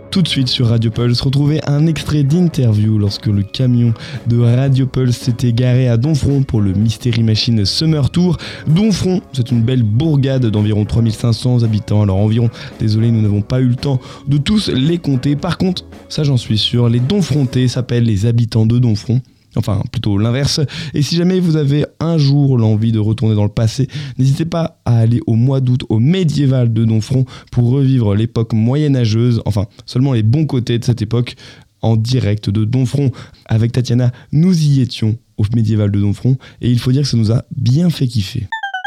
Tout de suite sur Radio Pulse, retrouvez un extrait d'interview lorsque le camion de Radio Pulse s'était garé à Domfront pour le Mystery Machine Summer Tour. Domfront, c'est une belle bourgade d'environ 3500 habitants. Alors environ, désolé, nous n'avons pas eu le temps de tous les compter. Par contre, ça j'en suis sûr, les Domfrontais s'appellent les habitants de Domfront. Enfin, plutôt l'inverse. Et si jamais vous avez un jour l'envie de retourner dans le passé, n'hésitez pas à aller au mois d'août au médiéval de Domfront pour revivre l'époque moyenâgeuse, enfin, seulement les bons côtés de cette époque, en direct de Domfront. Avec Tatiana, nous y étions au médiéval de Domfront et il faut dire que ça nous a bien fait kiffer.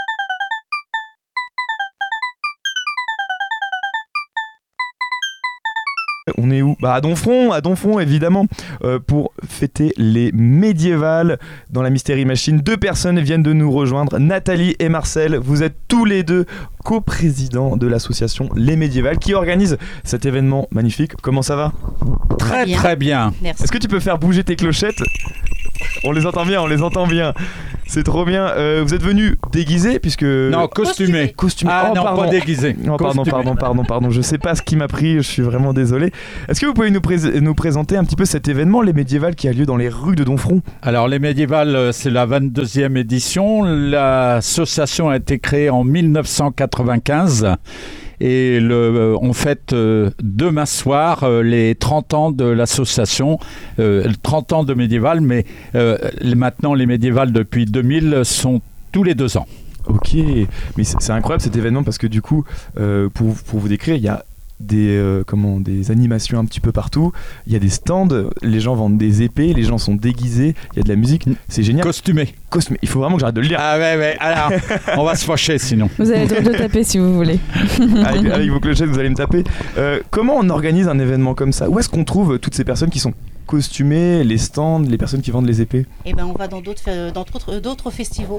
On est où ? À Domfront évidemment, pour fêter les médiévales dans la Mystery Machine. 2 personnes viennent de nous rejoindre, Nathalie et Marcel. Vous êtes tous les deux coprésidents de l'association Les Médiévales qui organise cet événement magnifique. Comment ça va ? Très bien. Merci. Est-ce que tu peux faire bouger tes clochettes ? On les entend bien. C'est trop bien. Vous êtes venus déguisés puisque... Non, costumés. Ah non, pas déguisés. Oh, pardon. Je sais pas ce qui m'a pris, je suis vraiment désolé. Est-ce que vous pouvez nous présenter un petit peu cet événement, les médiévales, qui a lieu dans les rues de Domfront ? Alors, les médiévales, c'est la 22e édition. L'association a été créée en 1995. Et on fête demain soir les 30 ans de l'association, 30 ans de médiéval, mais maintenant les médiévales depuis 2000 sont tous les 2 ans. Ok, mais c'est incroyable cet événement parce que du coup, pour vous décrire, il y a des animations un petit peu partout, il y a des stands, les gens vendent des épées, les gens sont déguisés, il y a de la musique, c'est génial. Costumés. Il faut vraiment que j'arrête de le lire. Ah ouais, alors on va se fâcher sinon. Vous avez le droit de taper si vous voulez. Avec vos clochettes, vous allez me taper. Comment on organise un événement comme ça ? Où est-ce qu'on trouve toutes ces personnes qui sont costumées, les stands, les personnes qui vendent les épées ? Eh ben, on va dans d'autres festivals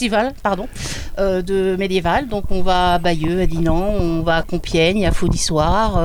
de médiéval. Donc on va à Bayeux, à Dinan, on va à Compiègne, à Faudissoire.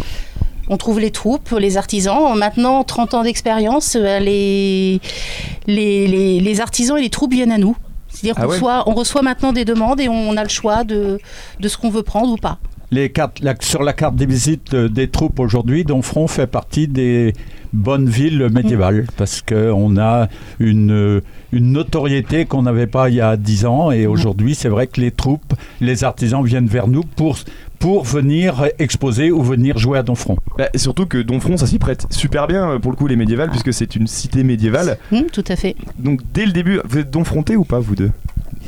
On trouve les troupes, les artisans. Maintenant, 30 ans d'expérience, les artisans et les troupes viennent à nous. C'est-à-dire qu'on reçoit maintenant des demandes et on a le choix de ce qu'on veut prendre ou pas. Sur la carte des visites des troupes aujourd'hui, Domfront fait partie des bonnes villes médiévales parce qu'on a une notoriété qu'on n'avait pas il y a 10 ans et aujourd'hui c'est vrai que les troupes, les artisans viennent vers nous pour venir exposer ou venir jouer à Domfront. Surtout que Domfront, ça s'y prête super bien pour le coup les médiévales puisque c'est une cité médiévale. Tout à fait. Donc dès le début, vous êtes Domfrontais ou pas vous deux ?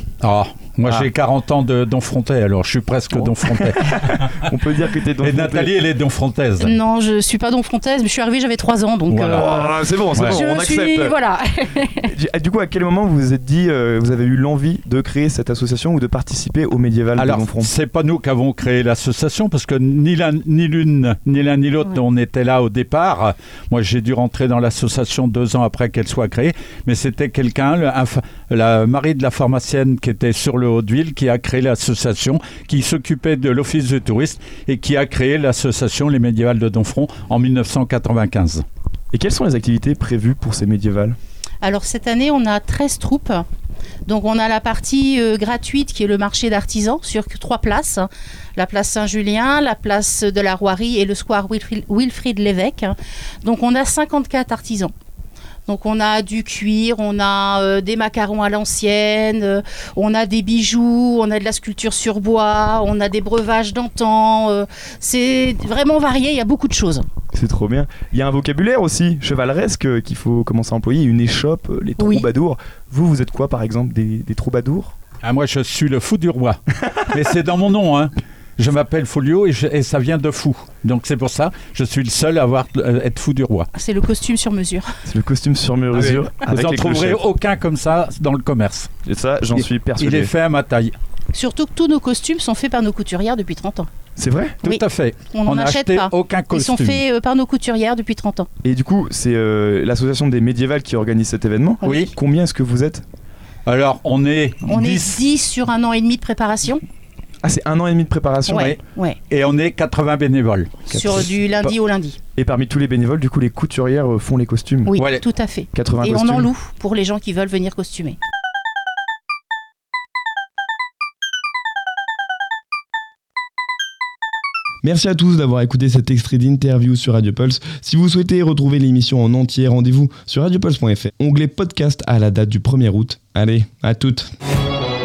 Moi j'ai 40 ans de Domfrontais, alors je suis presque Domfrontais. On peut dire que t'es Domfrontais. Et Nathalie, elle est Domfrontaise. Non, je suis pas Domfrontaise, mais je suis arrivée, j'avais 3 ans, donc... Voilà. C'est bon, on accepte. Voilà. Du coup, à quel moment vous vous êtes dit, vous avez eu l'envie de créer cette association ou de participer au médiéval de Domfront ? C'est pas nous qui avons créé l'association, parce que ni l'une ni l'autre, on était là au départ. Moi, j'ai dû rentrer dans l'association 2 ans après qu'elle soit créée, mais c'était quelqu'un, la mari de la pharmacienne qui était sur le Haut-de-Ville, qui a créé l'association, qui s'occupait de l'office du tourisme et qui a créé l'association Les Médiévales de Domfront en 1995. Et quelles sont les activités prévues pour ces médiévales ? Alors cette année, on a 13 troupes. Donc on a la partie gratuite qui est le marché d'artisans sur 3 places. La place Saint-Julien, la place de la Roirie et le square Wilfrid Lévesque. Donc on a 54 artisans. Donc on a du cuir, on a des macarons à l'ancienne, on a des bijoux, on a de la sculpture sur bois, on a des breuvages d'antan. C'est vraiment varié, il y a beaucoup de choses. C'est trop bien. Il y a un vocabulaire aussi chevaleresque qu'il faut commencer à employer, une échoppe, les troubadours. Oui. Vous êtes quoi par exemple, des troubadours ? Moi je suis le fou du roi. Mais c'est dans mon nom, hein. Je m'appelle Folio et ça vient de fou. Donc c'est pour ça, je suis le seul à être fou du roi. C'est le costume sur mesure. C'est le costume sur mesure. Vous n'en trouverez aucun comme ça dans le commerce. Et ça, j'en suis persuadé. Il est fait à ma taille. Surtout que tous nos costumes sont faits par nos couturières depuis 30 ans. C'est vrai ? Tout à fait. On n'en achète pas. Aucun costume. Ils sont faits par nos couturières depuis 30 ans. Et du coup, c'est l'association des médiévales qui organise cet événement. Oui. Combien est-ce que vous êtes ? Alors, on est 10 sur 1 an et demi de préparation. Ah, c'est 1 an et demi de préparation. Ouais. Et on est 80 bénévoles. Sur du lundi au lundi. Et parmi tous les bénévoles, du coup, les couturières font les costumes. Oui, tout à fait. 80 et costumes. on en loue pour les gens qui veulent venir costumer. Merci à tous d'avoir écouté cet extrait d'interview sur Radio Pulse. Si vous souhaitez retrouver l'émission en entier, rendez-vous sur radiopulse.fr, onglet podcast à la date du 1er août. Allez, à toutes.